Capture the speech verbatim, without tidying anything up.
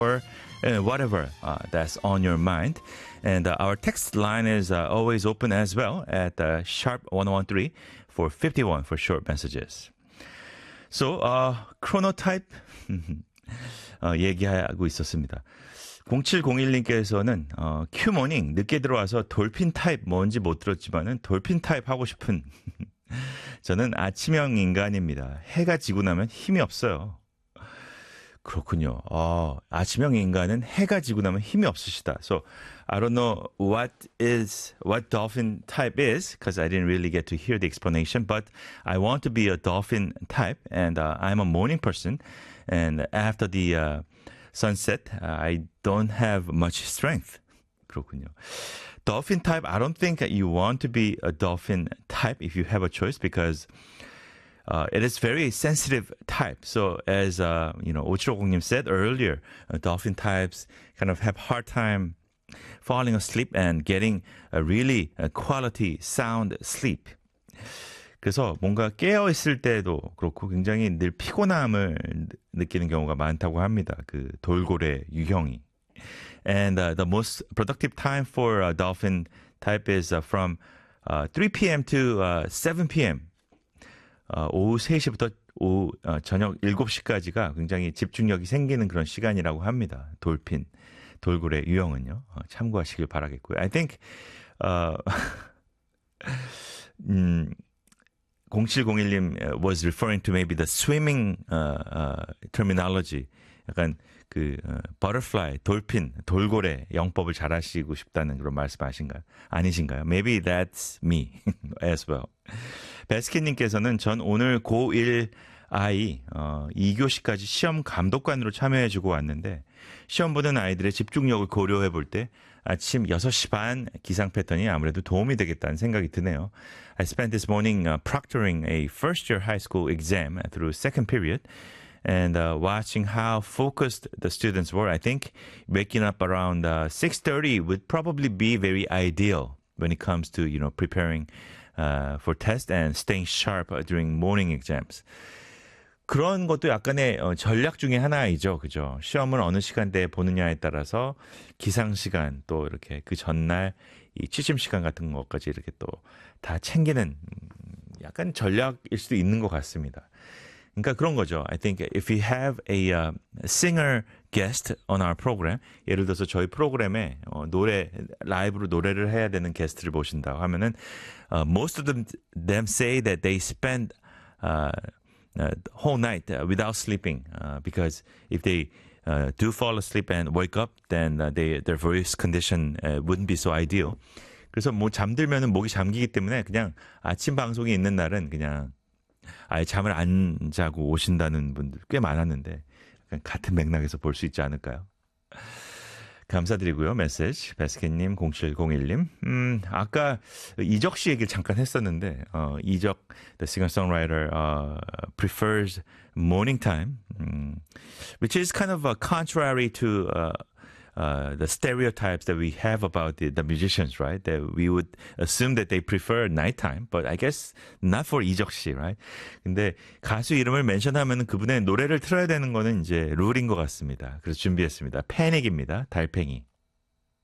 or uh, whatever uh, that's on your mind. And uh, our text line is uh, always open as well at uh, sharp one one three for fifty-one for short messages. So, uh, chronotype 어, 얘기하고 있었습니다. 공칠공일님께서는 어, 큐모닝 늦게 들어와서 돌핀 타입 뭔지 못 들었지만은 돌핀 타입 하고 싶은 저는 아침형 인간입니다. 해가 지고 나면 힘이 없어요. 그렇군요. 어, 아침형 인간은 해가 지고 나면 힘이 없으시다. So I don't know what is what dolphin type is because I didn't really get to hear the explanation. But I want to be a dolphin type, and uh, I'm a morning person. And after the uh, sunset, uh, I don't have much strength. 그렇군요. Dolphin type, I don't think that you want to be a dolphin type if you have a choice because uh, it is very sensitive type. So as uh, you know, 오칠오공님 said earlier, uh, dolphin types kind of have hard time falling asleep and getting a really uh, quality sound sleep. 그래서 뭔가 깨어있을 때도 그렇고 굉장히 늘 피곤함을 느끼는 경우가 많다고 합니다. 그 돌고래 유형이. And uh, the most productive time for a dolphin type is uh, from uh, three p.m. to uh, seven p.m. 어, 오후 세 시부터 오후, 어, 저녁 일곱 시까지가 굉장히 집중력이 생기는 그런 시간이라고 합니다. 돌핀, 돌고래 유형은요. 어, 참고하시길 바라겠고요. I think uh, 음, 공칠공일님 was referring to maybe the swimming uh, uh, terminology. 약간 그 uh, butterfly, 돌핀, 돌고래 영법을 잘하시고 싶다는 그런 말씀하신가요? 아니신가요? Maybe that's me as well. 베스킨님께서는 전 오늘 고일 아이 어, 이 교시까지 시험 감독관으로 참여해주고 왔는데 시험 보는 아이들의 집중력을 고려해 볼 때 아침 여섯 시 반 기상 패턴이 아무래도 도움이 되겠다는 생각이 드네요. I spent this morning uh, proctoring a first-year high school exam through second period and uh, watching how focused the students were. I think waking up around uh, six thirty would probably be very ideal when it comes to, you know, preparing uh, for tests and staying sharp during morning exams. 그런 것도 약간의 어, 전략 중에 하나이죠. 그죠? 시험을 어느 시간대에 보느냐에 따라서 기상 시간 또 이렇게 그 전날 이 취침 시간 같은 것까지 이렇게 또 다 챙기는 약간 전략일 수도 있는 것 같습니다. 그러니까 그런 거죠. I think if we have a uh, singer guest on our program, 예를 들어서 저희 프로그램에 어, 노래 라이브로 노래를 해야 되는 게스트를 모신다고 하면은 uh, most of them, them say that they spend uh, Uh, whole night uh, without sleeping uh, because if they uh, do fall asleep and wake up then uh, they, their voice condition uh, wouldn't be so ideal. 그래서 뭐 잠들면은 목이 잠기기 때문에 그냥 아침 방송이 있는 날은 그냥 아예 잠을 안 자고 오신다는 분들 꽤 많았는데 같은 맥락에서 볼 수 있지 않을까요? 감사드리고요. 메시지 베스켓님 공칠공일님 음, 아까 이적 씨 얘기를 잠깐 했었는데 어, 이적 the singer-songwriter uh, prefers morning time um, which is kind of uh, contrary to uh, uh, the stereotypes that we have about the, the musicians, right? That we would assume that they prefer nighttime, but I guess not for 이적 씨, right? 근데 가수 이름을 멘션하면 그분의 노래를 틀어야 되는 거는 이제 룰인 것 같습니다. 그래서 준비했습니다. 패닉입니다. 달팽이.